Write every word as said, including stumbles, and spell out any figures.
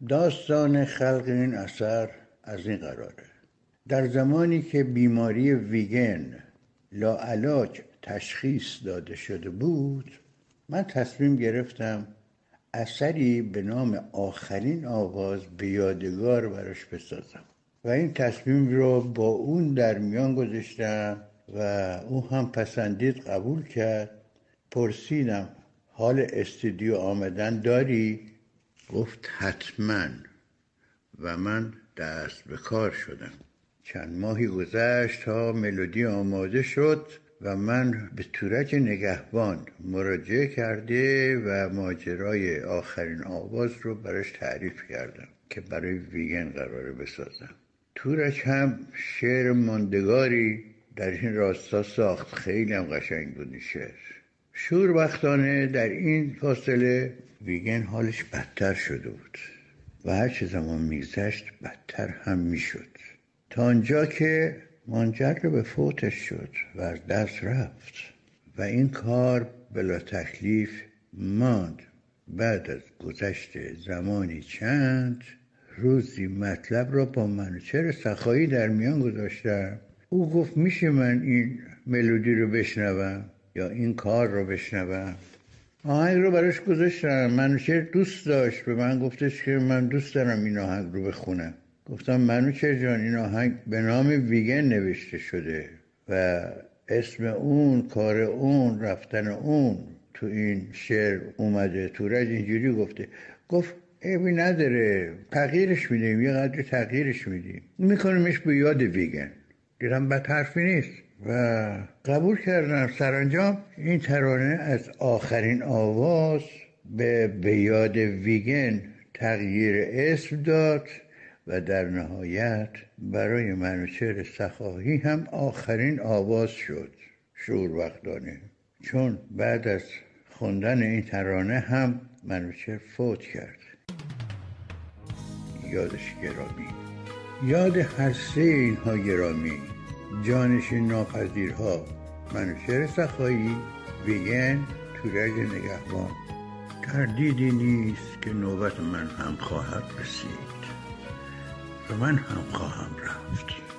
داستان خلق این اثر از این قراره. در زمانی که بیماری ویگن لاعلاج تشخیص داده شده بود، من تصمیم گرفتم اثری به نام آخرین آواز به یادگار براش بسازم و این تصمیم رو با اون در میان گذاشتم و او هم پسندید، قبول کرد. پرسیدم حال استودیو آمدن داری؟ گفت حتما و من دست به کار شدم. چند ماهی گذشت تا ملودی آماده شد و من به تورج نگهبان مراجعه کرده و ماجرای آخرین آواز رو براش تعریف کردم که برای ویگن قراره بسازم. تورج هم شعر ماندگاری در این راستا ساخت، خیلی هم قشنگ بود این شعر. شوربختانه در این فاصله ویگن حالش بدتر شده بود و هر چه زمان میگذشت بدتر هم میشد، تا آنجا که منجر به فوتش شد و از دست رفت و این کار بلا تکلیف ماند. بعد از گذشت زمانی چند روزی مطلب را با منوچهر سخایی در میان گذاشتم. او گفت میشه من این ملودی رو بشنوم یا این کار رو بشنوم؟ آهنگ رو براش گذاشتم. منوچهر دوست داشت، به من گفتش که من دوست دارم این آهنگ رو بخونم. گفتم منوچهر جان، این آهنگ به نام ویگن نوشته شده و اسم اون، کار اون، رفتن اون تو این شعر اومده. تورج اینجوری گفته. گفت عیبی نداره، تغییرش میدیم، یه قدر تغییرش میدیم، میکنیمش به یاد ویگن. دیدم بد حرفی نیست و قبول کردم. سرانجام این ترانه از آخرین آواز به به یاد ویگن تغییر اسم داد و در نهایت برای منوچهر سخایی هم آخرین آواز شد. شوربختانه، چون بعد از خوندن این ترانه هم منوچهر فوت کرد. یادش گرامی، یاد هر سه اینها گرامی، جانشین ناپذیرها، منوچهر سخایی، ویگن، تورج نگهبان. تردیدی نیست که نوبت من هم خواهد رسید و من هم خواهم رفت.